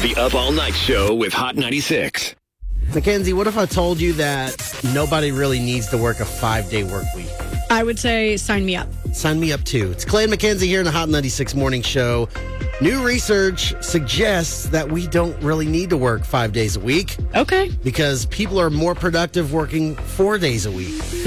The Up All Night Show with Hot 96. Mackenzie, what if I told you that nobody really needs to work a 5-day work week? I would say sign me up. Sign me up too. It's Clay and Mackenzie here in the Hot 96 Morning Show. New research suggests that we don't really need to work 5 days a week. Okay. Because people are more productive working 4 days a week.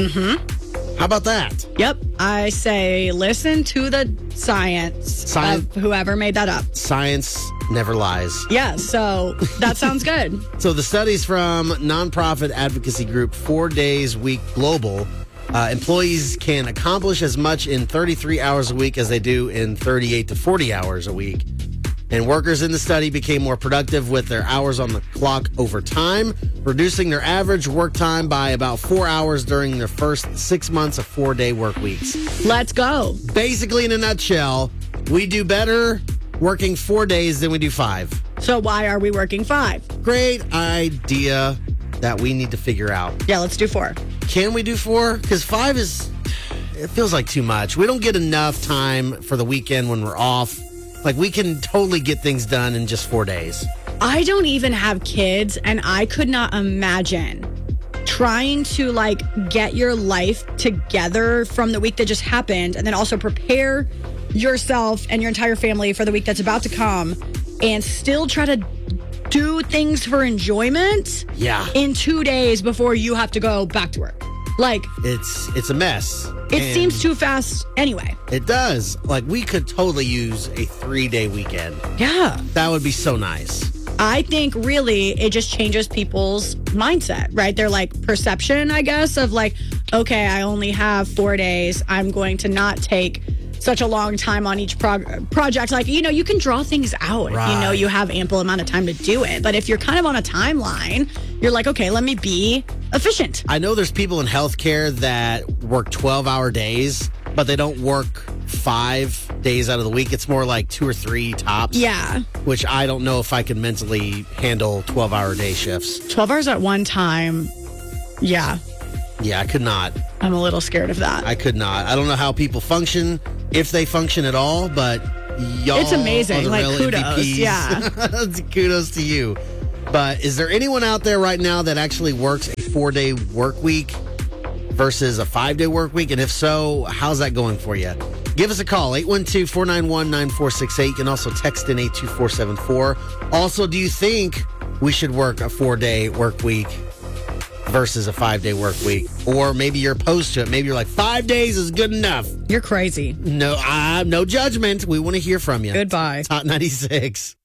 Mm-hmm. How about that? Yep. I say listen to the science of whoever made that up. Science never lies. Yeah, so that sounds good. So the studies from nonprofit advocacy group 4 Days Week Global, employees can accomplish as much in 33 hours a week as they do in 38 to 40 hours a week. And workers in the study became more productive with their hours on the clock over time, reducing their average work time by about 4 hours during their first 6 months of 4-day work weeks. Let's go. Basically, in a nutshell, we do better working 4 days than we do 5. So why are we working 5? Great idea that we need to figure out. Yeah, let's do 4. Can we do 4? Because 5 it feels like too much. We don't get enough time for the weekend when we're off. Like, we can totally get things done in just 4 days. I don't even have kids, and I could not imagine trying to, get your life together from the week that just happened and then also prepare yourself and your entire family for the week that's about to come and still try to do things for enjoyment in 2 days before you have to go back to work. It's a mess. It seems too fast anyway. It does. We could totally use a 3-day weekend. Yeah. That would be so nice. I think really it just changes people's mindset, right? Their perception, I guess, of okay, I only have 4 days. I'm going to not take such a long time on each project. You can draw things out if you know you have ample amount of time to do it. But if you're kind of on a timeline, you're like, okay, let me be efficient. I know there's people in healthcare that work 12-hour days, but they don't work 5 days out of the week. It's more like 2 or 3 tops. Yeah. Which I don't know if I can mentally handle 12-hour day shifts. 12 hours at one time. Yeah. Yeah, I could not. I'm a little scared of that. I could not. I don't know how people function, if they function at all, but y'all it's amazing. are the real Kudos. MVPs. Yeah. Kudos to you. But is there anyone out there right now that actually works a 4-day work week versus a 5-day work week? And if so, how's that going for you? Give us a call, 812-491-9468. You can also text in 82474. Also, do you think we should work a 4-day work week versus a 5-day work week? Or maybe you're opposed to it. Maybe you're like, 5 days is good enough. You're crazy. No, no judgment. We want to hear from you. Goodbye. It's Hot 96.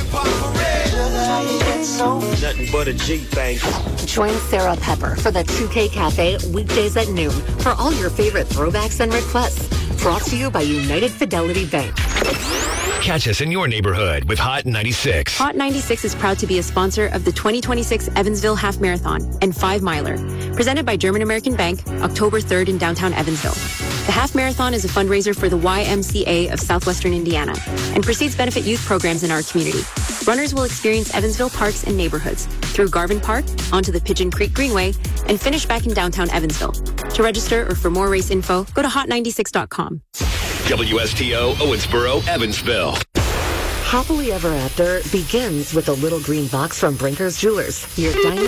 Nothing but a G thing. Join Sarah Pepper for the 2K Cafe weekdays at noon for all your favorite throwbacks and requests. Brought to you by United Fidelity Bank. Catch us in your neighborhood with Hot 96. Hot 96 is proud to be a sponsor of the 2026 Evansville Half Marathon and 5 Miler, presented by German American Bank, October 3rd in downtown Evansville. The Half Marathon is a fundraiser for the YMCA of Southwestern Indiana and proceeds benefit youth programs in our community. Runners will experience Evansville parks and neighborhoods through Garvin Park, onto the Pigeon Creek Greenway, and finish back in downtown Evansville. To register or for more race info, go to hot96.com. WSTO, Owensboro, Evansville. Happily Ever After begins with a little green box from Brinker's Jewelers. Your diamond